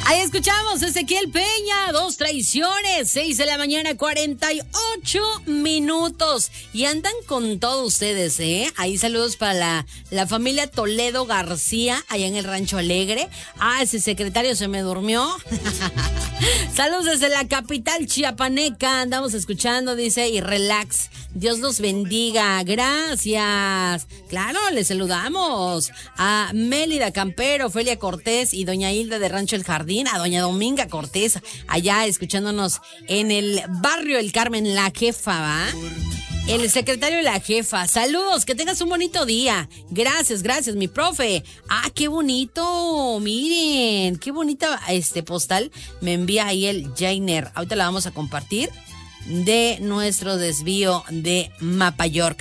Ahí escuchamos Ezequiel Peña, Dos Traiciones, 6 de la mañana, 48 minutos. Y andan con todos ustedes, ¿eh? Ahí saludos para la familia Toledo García, allá en el Rancho Alegre. Ah, ese secretario se me durmió. Saludos desde la capital chiapaneca, andamos escuchando, dice, y relax. Dios los bendiga, gracias. Claro, les saludamos a Mélida Campero, Ofelia Cortés y doña Hilda de Rancho El Jardín, a doña Dominga Cortés, allá escuchándonos en el barrio El Carmen, La Jefa, ¿va? El secretario de La Jefa, saludos, que tengas un bonito día. Gracias, mi profe. Ah, qué bonito, miren, qué bonita postal me envía ahí el Jainer. Ahorita la vamos a compartir de nuestro desvío de Mapayork.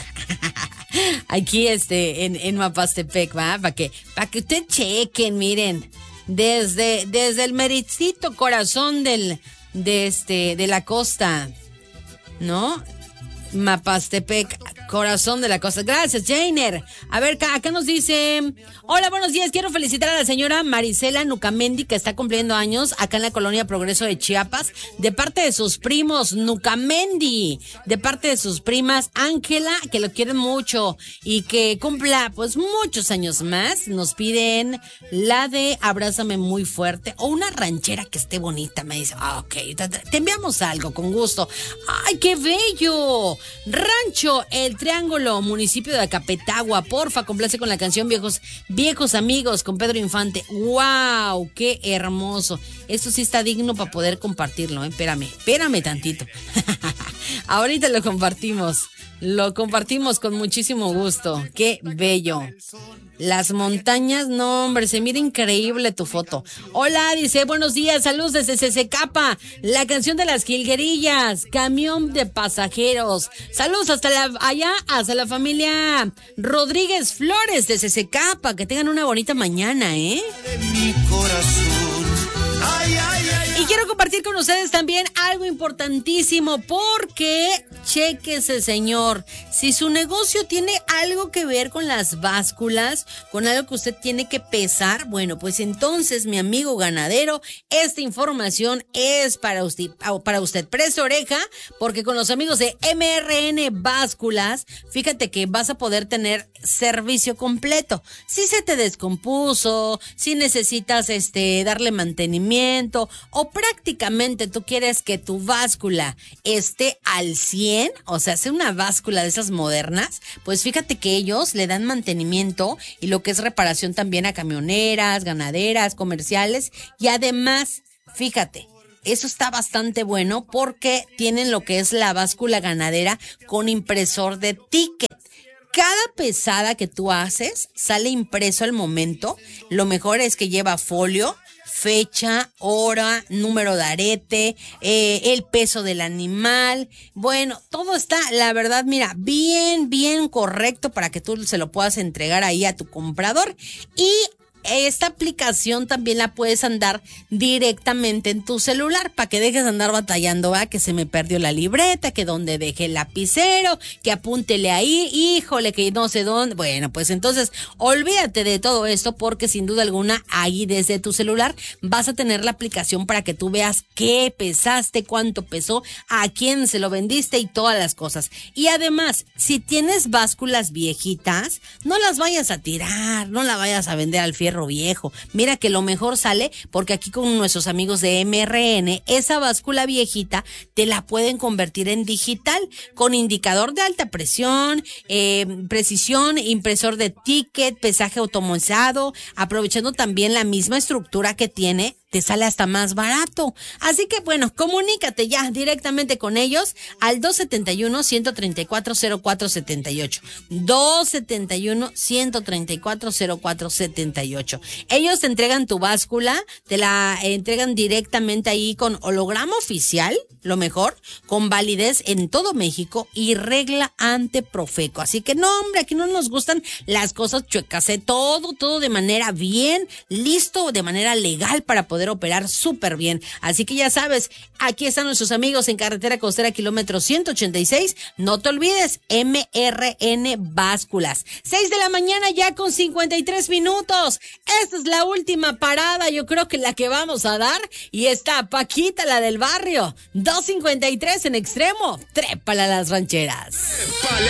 Aquí en Mapastepec, ¿va? Para que usted chequen, miren, desde el meritito corazón de la costa, ¿no? Mapastepec, corazón de la costa. Gracias, Jainer. A ver, acá nos dice: hola, buenos días, quiero felicitar a la señora Marisela Nucamendi, que está cumpliendo años acá en la colonia Progreso de Chiapas, de parte de sus primos Nucamendi, de parte de sus primas Ángela, que lo quieren mucho y que cumpla pues muchos años más. Nos piden la de Abrázame Muy Fuerte o una ranchera que esté bonita. Me dice, ok, te enviamos algo con gusto. ¡Ay, qué bello! Rancho El Triángulo, municipio de Acapetagua, porfa, complace con la canción Viejos Amigos con Pedro Infante. ¡Wow! ¡Qué hermoso! Esto sí está digno para poder compartirlo, ¿eh? Espérame tantito. Ahorita lo compartimos con muchísimo gusto. ¡Qué bello! Las montañas, no, hombre, se mira increíble tu foto. Hola, dice, buenos días, saludos desde CCCapa, la canción de las jilguerillas, camión de pasajeros. Saludos hasta la familia Rodríguez Flores de CCCapa, que tengan una bonita mañana, ¿eh? De mi corazón. Y quiero compartir con ustedes también algo importantísimo, porque chéquese, señor, si su negocio tiene algo que ver con las básculas, con algo que usted tiene que pesar, bueno, pues entonces, mi amigo ganadero, esta información es para usted. Preste oreja, porque con los amigos de MRN Básculas, fíjate que vas a poder tener servicio completo. Si se te descompuso, si necesitas darle mantenimiento, o prácticamente tú quieres que tu báscula esté al 100, o sea, hacer una báscula de esas modernas, pues fíjate que ellos le dan mantenimiento y lo que es reparación también a camioneras, ganaderas, comerciales, y además, fíjate, eso está bastante bueno porque tienen lo que es la báscula ganadera con impresor de ticket. Cada pesada que tú haces sale impreso al momento. Lo mejor es que lleva folio, fecha, hora, número de arete, el peso del animal. Bueno, todo está, la verdad, mira, bien correcto para que tú se lo puedas entregar ahí a tu comprador. Y esta aplicación también la puedes andar directamente en tu celular para que dejes de andar batallando, ¿va? Que se me perdió la libreta, que donde dejé el lapicero, que apúntele ahí, híjole, que no sé dónde. Bueno, pues entonces olvídate de todo esto, porque sin duda alguna ahí desde tu celular vas a tener la aplicación para que tú veas qué pesaste, cuánto pesó, a quién se lo vendiste y todas las cosas. Y además, si tienes básculas viejitas, no las vayas a tirar, no la vayas a vender al fierro viejo. Mira que lo mejor sale, porque aquí con nuestros amigos de MRN, esa báscula viejita te la pueden convertir en digital, con indicador de alta presión, precisión, impresor de ticket, pesaje automatizado, aprovechando también la misma estructura que tiene. Te sale hasta más barato. Así que bueno, comunícate ya directamente con ellos al 271-134-0478. 271-134-0478. Ellos te entregan tu báscula, te la entregan directamente ahí con holograma oficial, lo mejor, con validez en todo México y regla ante Profeco. Así que no, hombre, aquí no nos gustan las cosas chuecas, todo de manera bien, listo, de manera legal para poder poder operar súper bien. Así que ya sabes, aquí están nuestros amigos en Carretera Costera, kilómetro 186. No te olvides, MRN Básculas. 6 de la mañana ya con 53 minutos. Esta es la última parada, yo creo que la que vamos a dar. Y está Paquita, la del barrio. 253 en extremo. Trépala a las rancheras.